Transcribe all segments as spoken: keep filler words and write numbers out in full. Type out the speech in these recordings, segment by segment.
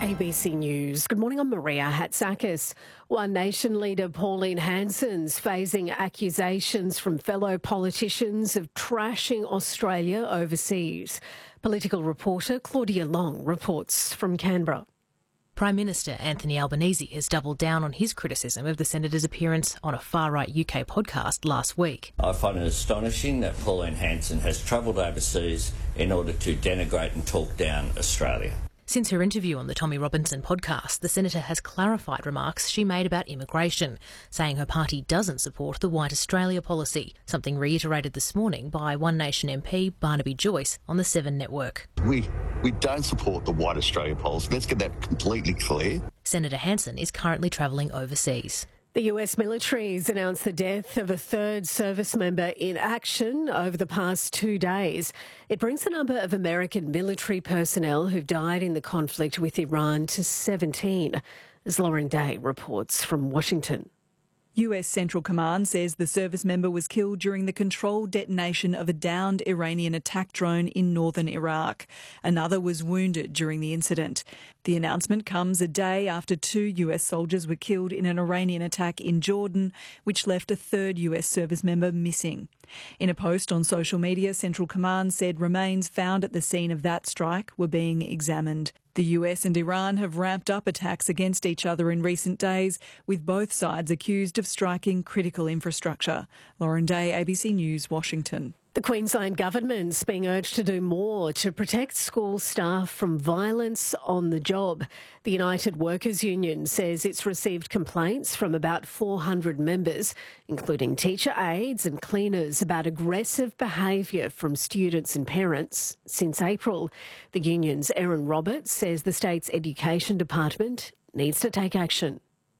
A B C News. Good morning, I'm Maria Hatzakis. One Nation leader Pauline Hanson's facing accusations from fellow politicians of trashing Australia overseas. Political reporter Claudia Long reports from Canberra. Prime Minister Anthony Albanese has doubled down on his criticism of the Senator's appearance on a far-right U K podcast last week. I find it astonishing that Pauline Hanson has travelled overseas in order to denigrate and talk down Australia. Since her interview on the Tommy Robinson podcast, the Senator has clarified remarks she made about immigration, saying her party doesn't support the White Australia policy, something reiterated this morning by One Nation M P Barnaby Joyce on the Seven Network. We we don't support the White Australia policy. Let's get that completely clear. Senator Hanson is currently travelling overseas. The U S military has announced the death of a third service member in action over the past two days. It brings the number of American military personnel who've died in the conflict with Iran to seventeen, as Lauren Day reports from Washington. U S Central Command says the service member was killed during the controlled detonation of a downed Iranian attack drone in northern Iraq. Another was wounded during the incident. The announcement comes a day after two U S soldiers were killed in an Iranian attack in Jordan, which left a third U S service member missing. In a post on social media, Central Command said remains found at the scene of that strike were being examined. The U S and Iran have ramped up attacks against each other in recent days, with both sides accused of striking critical infrastructure. Lauren Day, A B C News, Washington. The Queensland government's being urged to do more to protect school staff from violence on the job. The United Workers Union says it's received complaints from about four hundred members, including teacher aides and cleaners, about aggressive behaviour from students and parents since April. The union's Erin Roberts says the state's Education Department needs to take action.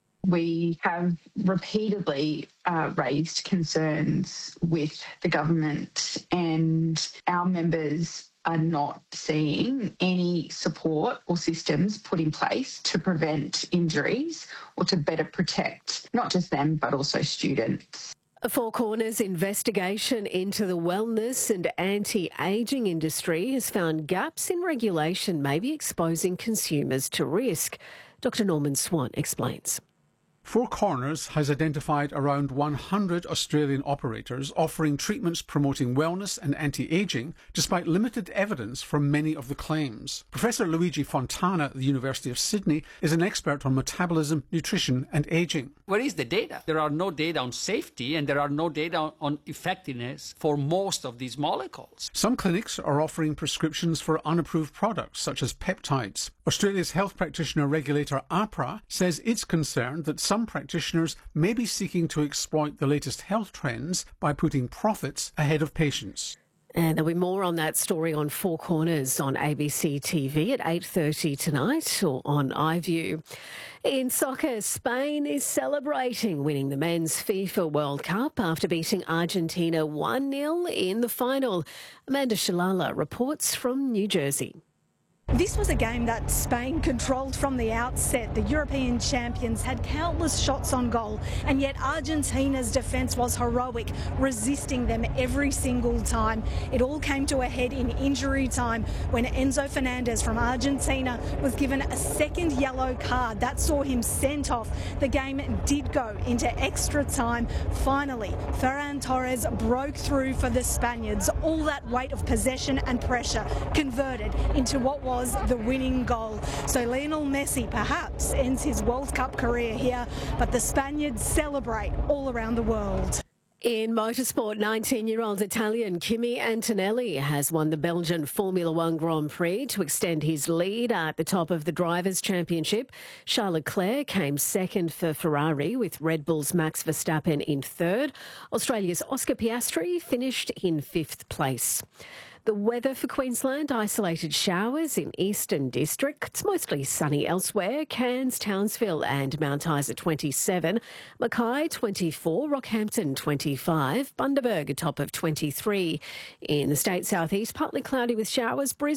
We have repeatedly uh, raised concerns with the government, and our members are not seeing any support or systems put in place to prevent injuries or to better protect not just them but also students. A Four Corners investigation into the wellness and anti-ageing industry has found gaps in regulation may be exposing consumers to risk. Doctor Norman Swan explains. Four Corners has identified around one hundred Australian operators offering treatments promoting wellness and anti-ageing, despite limited evidence for many of the claims. Professor Luigi Fontana at the University of Sydney is an expert on metabolism, nutrition and ageing. Where is the data? There are no data on safety and there are no data on effectiveness for most of these molecules. Some clinics are offering prescriptions for unapproved products, such as peptides. Australia's health practitioner regulator AHPRA says it's concerned that some Some practitioners may be seeking to exploit the latest health trends by putting profits ahead of patients. And there'll be more on that story on Four Corners on A B C T V at eight thirty tonight or on iView. In soccer, Spain is celebrating winning the Men's FIFA World Cup after beating Argentina one nil in the final. Amanda Shalala reports from New Jersey. This was a game that Spain controlled from the outset. The European champions had countless shots on goal, and yet Argentina's defence was heroic, resisting them every single time. It all came to a head in injury time when Enzo Fernandez from Argentina was given a second yellow card. That saw him sent off. The game did go into extra time. Finally, Ferran Torres broke through for the Spaniards. All that weight of possession and pressure converted into what was the winning goal. So Lionel Messi perhaps ends his World Cup career here, but the Spaniards celebrate all around the world. In motorsport, nineteen-year-old Italian Kimi Antonelli has won the Belgian Formula One Grand Prix to extend his lead at the top of the Drivers' Championship. Charles Leclerc came second for Ferrari, with Red Bull's Max Verstappen in third. Australia's Oscar Piastri finished in fifth place. The weather for Queensland, isolated showers in Eastern District. It's mostly sunny elsewhere. Cairns, Townsville and Mount Isa twenty-seven. Mackay twenty-four. Rockhampton twenty-five. Bundaberg a top of twenty-three. In the state southeast, partly cloudy with showers. Brisbane